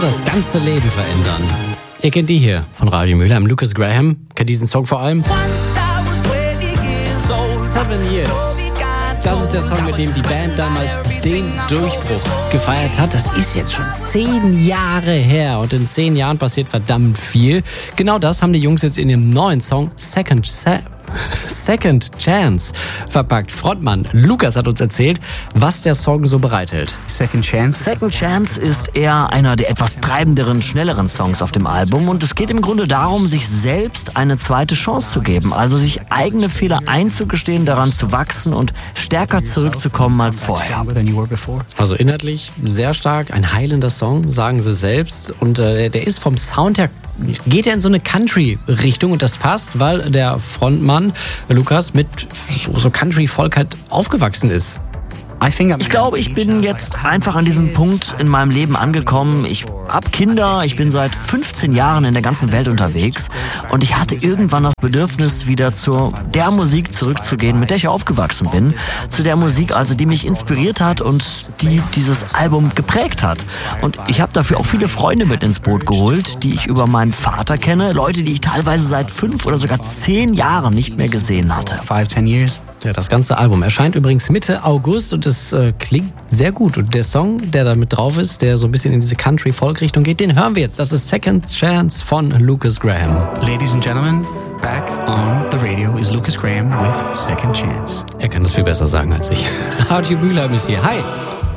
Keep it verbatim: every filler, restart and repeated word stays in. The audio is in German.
Das ganze Leben verändern. Ihr kennt die hier von Radio Mülheim. Lucas Graham kennt diesen Song vor allem. Seven Years. Das ist der Song, mit dem die Band damals den Durchbruch gefeiert hat. Das ist jetzt schon zehn Jahre her und in zehn Jahren passiert verdammt viel. Genau das haben die Jungs jetzt in ihrem neuen Song Second Sa- Second Chance verpackt. Frontmann Lukas hat uns erzählt, was der Song so bereithält. Second Chance. Second Chance ist eher einer der etwas treibenderen, schnelleren Songs auf dem Album und es geht im Grunde darum, sich selbst eine zweite Chance zu geben, also sich eigene Fehler einzugestehen, daran zu wachsen und stärker zurückzukommen als vorher. Also inhaltlich sehr stark, ein heilender Song, sagen sie selbst, und äh, der ist vom Sound her, geht er in so eine Country-Richtung und das passt, weil der Frontmann Lukas mit so Country-Folk halt aufgewachsen ist. Ich glaube, ich bin jetzt einfach an diesem Punkt in meinem Leben angekommen. Ich habe Kinder, ich bin seit fünfzehn Jahren in der ganzen Welt unterwegs und ich hatte irgendwann das Bedürfnis, wieder zu der Musik zurückzugehen, mit der ich aufgewachsen bin. Zu der Musik, also die mich inspiriert hat und die dieses Album geprägt hat. Und ich habe dafür auch viele Freunde mit ins Boot geholt, die ich über meinen Vater kenne. Leute, die ich teilweise seit fünf oder sogar zehn Jahren nicht mehr gesehen hatte. Five, ten years. Ja, das ganze Album erscheint übrigens Mitte August und es äh, klingt sehr gut. Und der Song, der da mit drauf ist, der so ein bisschen in diese Country-Folk-Richtung geht, den hören wir jetzt. Das ist Second Chance von Lucas Graham. Ladies and gentlemen, back on the radio is Lucas Graham with Second Chance. Er kann das viel besser sagen als ich. Radio Mülheim ist hier. Hi!